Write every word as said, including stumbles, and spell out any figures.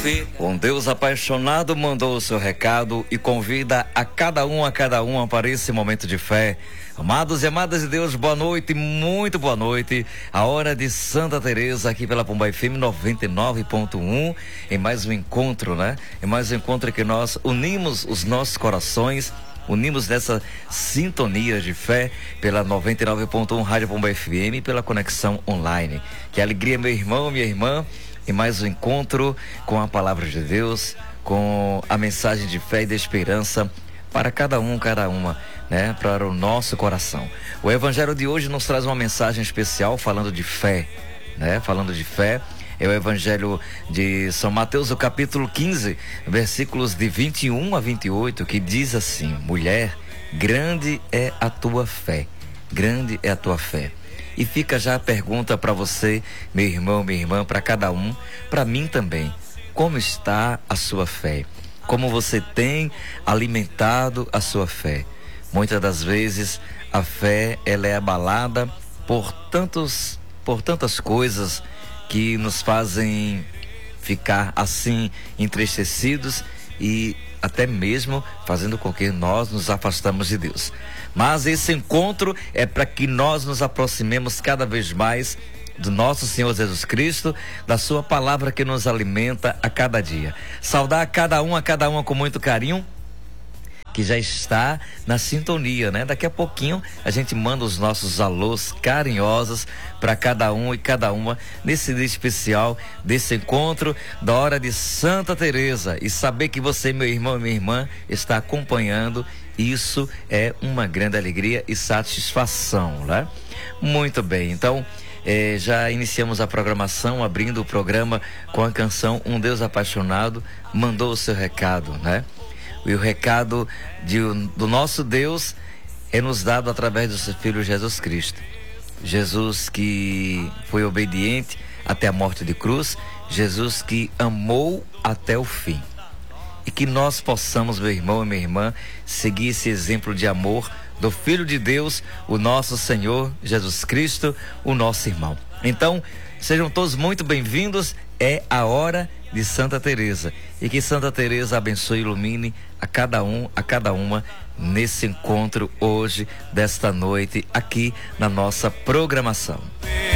Um Deus apaixonado mandou o seu recado e convida a cada um, a cada uma para esse momento de fé. Amados e amadas de Deus, boa noite, muito boa noite. A hora de Santa Teresa aqui pela Pomba F M noventa e nove ponto um, em mais um encontro, né? Em mais um encontro que nós unimos os nossos corações, unimos nessa sintonia de fé pela noventa e nove ponto um Rádio Pomba F M e pela conexão online. Que alegria, meu irmão, minha irmã, em mais um encontro com a palavra de Deus, com a mensagem de fé e de esperança para cada um, cada uma, né? Para o nosso coração. O evangelho de hoje nos traz uma mensagem especial falando de fé, né? Falando de fé. É o evangelho de São Mateus, o capítulo quinze, versículos de vinte e um a vinte e oito, que diz assim: mulher, grande é a tua fé, grande é a tua fé. E fica já a pergunta para você, meu irmão, minha irmã, para cada um, para mim também: como está a sua fé? Como você tem alimentado a sua fé? Muitas das vezes a fé, ela é abalada por tantos, por tantas coisas que nos fazem ficar assim entristecidos e até mesmo fazendo com que nós nos afastamos de Deus. Mas esse encontro é para que nós nos aproximemos cada vez mais do nosso Senhor Jesus Cristo, da sua palavra que nos alimenta a cada dia. Saudar a cada um, a cada uma com muito carinho, que já está na sintonia, né? Daqui a pouquinho a gente manda os nossos alôs carinhosos para cada um e cada uma nesse dia especial desse encontro da hora de Santa Teresa. E saber que você, meu irmão e minha irmã, está acompanhando, isso é uma grande alegria e satisfação, né? Muito bem, então eh, já iniciamos a programação, abrindo o programa com a canção Um Deus Apaixonado Mandou o Seu Recado, né? E o recado de, do nosso Deus é nos dado através do seu Filho Jesus Cristo. Jesus que foi obediente até a morte de cruz, Jesus que amou até o fim. E que nós possamos, meu irmão e minha irmã, seguir esse exemplo de amor do Filho de Deus, o nosso Senhor Jesus Cristo, o nosso irmão. Então, sejam todos muito bem-vindos. É a hora de Santa Teresa. E que Santa Teresa abençoe e ilumine a cada um, a cada uma nesse encontro hoje, desta noite, aqui na nossa programação.